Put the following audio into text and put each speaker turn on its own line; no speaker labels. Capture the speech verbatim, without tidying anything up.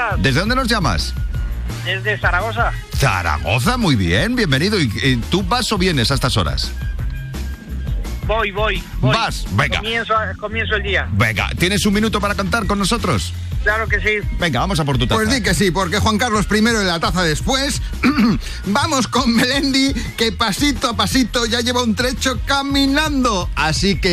Vallecas.
¿Desde dónde nos llamas?
Desde Zaragoza.
Zaragoza, muy bien, bienvenido. ¿Y, y tú vas o vienes a estas horas?
Voy, voy, voy.
Vas, venga.
Comienzo, comienzo el día.
Venga, ¿tienes un minuto para cantar con nosotros?
Claro que sí.
Venga, vamos a por tu taza.
Pues di que sí, porque Juan Carlos primero y la taza después. Vamos con Melendi, que pasito a pasito ya lleva un trecho caminando. Así que